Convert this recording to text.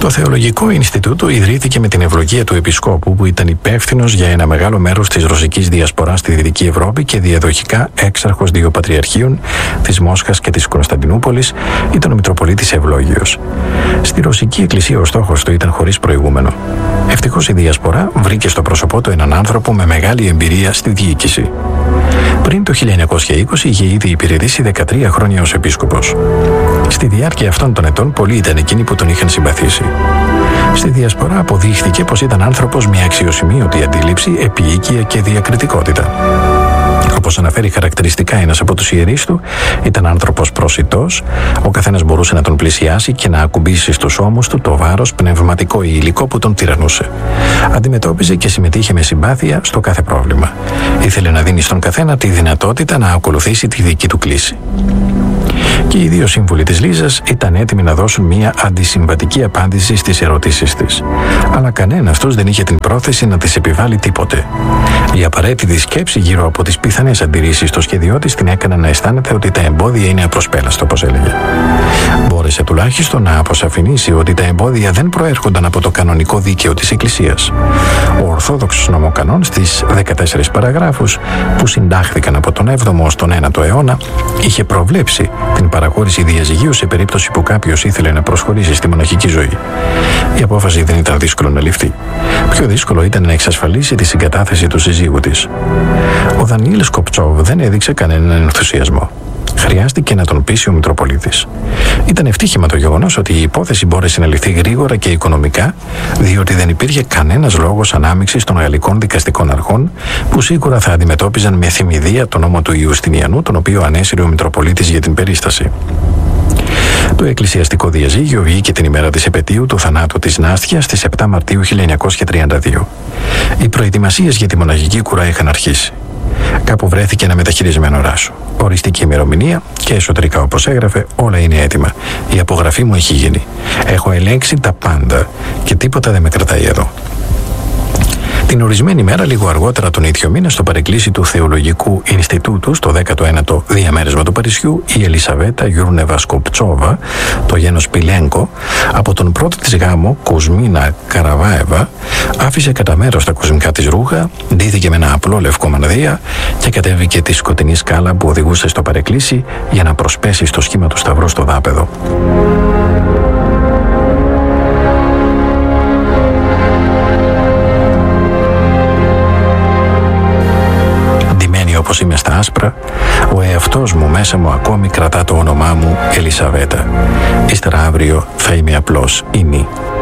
Το Θεολογικό Ινστιτούτο ιδρύθηκε με την ευλογία του Επισκόπου, που ήταν υπεύθυνος για ένα μεγάλο μέρος της ρωσικής διασποράς στη Δυτική Ευρώπη και διαδοχικά έξαρχος δύο πατριαρχείων, της Μόσχας και της Κωνσταντινούπολης, ήταν ο Μητροπολίτης Ευλόγιος. Στη Ρωσική Εκκλησία ο στόχος του ήταν χωρίς προηγούμενο. Ευτυχώς η διασπορά βρήκε στο πρόσωπό του έναν άνθρωπο με μεγάλη εμπειρία στη διοίκηση. Πριν το 1920 είχε ήδη υπηρετήσει 13 χρόνια ως επίσκοπος. Στη διάρκεια αυτών των ετών, πολλοί ήταν εκείνοι που τον είχαν συμπαθήσει. Στη διασπορά αποδείχθηκε πως ήταν άνθρωπος με αξιοσημείωτη αντίληψη, επίοικια και διακριτικότητα. Όπως αναφέρει χαρακτηριστικά ένας από τους ιερείς του, ήταν άνθρωπος προσιτός, ο καθένας μπορούσε να τον πλησιάσει και να ακουμπήσει στους ώμους του το βάρος πνευματικό ή υλικό που τον τυραννούσε. Αντιμετώπιζε και συμμετείχε με συμπάθεια στο κάθε πρόβλημα. Ήθελε να δίνει στον καθένα τη δυνατότητα να ακολουθήσει τη δική του κλίση. Και οι δύο σύμβουλοι της Λίζας ήταν έτοιμοι να δώσουν μια αντισυμβατική απάντηση στις ερωτήσεις της. Αλλά κανένας τους δεν είχε την πρόθεση να της επιβάλλει τίποτε. Η απαραίτητη σκέψη γύρω από τις πιθανές αντιρρήσεις στο σχέδιό της την έκανε να αισθάνεται ότι τα εμπόδια είναι απροσπέλαστα, όπως έλεγε. Μπόρεσε τουλάχιστον να αποσαφηνίσει ότι τα εμπόδια δεν προέρχονταν από το κανονικό δίκαιο της Εκκλησίας. Ο Ορθόδοξος νομοκανόν στις 14 παραγράφους που συντάχθηκαν από τον 7ο ως τον 9ο αιώνα είχε προβλέψει την παραχώρηση διαζυγίου σε περίπτωση που κάποιος ήθελε να προσχωρήσει στη μοναχική ζωή. Η απόφαση δεν ήταν δύσκολο να ληφθεί. Πιο δύσκολο ήταν να εξασφαλίσει τη συγκατάθεση του συζύγου της. Ο Δανιήλ Σκοπτσόβ δεν έδειξε κανέναν ενθουσιασμό. Χρειάστηκε να τον πείσει ο Μητροπολίτης. Ήταν ευτύχημα το γεγονός ότι η υπόθεση μπόρεσε να λυθεί γρήγορα και οικονομικά, διότι δεν υπήρχε κανένας λόγος ανάμειξης των γαλλικών δικαστικών αρχών, που σίγουρα θα αντιμετώπιζαν με θυμηδία τον νόμο του Ιουστινιανού, τον οποίο ανέσυρε ο Μητροπολίτης για την περίσταση. Το εκκλησιαστικό διαζύγιο βγήκε την ημέρα της επετείου του θανάτου της Νάστιας στις 7 Μαρτίου 1932. Οι προετοιμασίες για τη μοναχική κουρά είχαν αρχίσει. Κάπου βρέθηκε ένα μεταχειρισμένο ράσο. Οριστική ημερομηνία και εσωτερικά, όπως έγραφε, όλα είναι έτοιμα. Η απογραφή μου έχει γίνει. Έχω ελέγξει τα πάντα και τίποτα δεν με κρατάει εδώ. Την ορισμένη μέρα, λίγο αργότερα τον ίδιο μήνα, στο παρεκκλήσι του Θεολογικού Ινστιτούτου, στο 19ο διαμέρισμα του Παρισιού, η Ελισαβέτα Γιούρνεβα Σκοπτσόβα, το γένος Πιλένκο, από τον πρώτο της γάμο, Κουσμίνα Καραβάεβα, άφησε κατά μέρος τα κοσμικά της ρούχα, ντύθηκε με ένα απλό λευκό μανδύα και κατέβηκε τη σκοτεινή σκάλα που οδηγούσε στο παρεκκλήσι για να προσπέσει στο σχήμα του σταυρού στο δάπεδο. Όπως είμαι στα άσπρα, ο εαυτός μου μέσα μου ακόμη κρατά το όνομά μου Ελισαβέτα. Ύστερα αύριο θα είμαι απλώς Ίνη.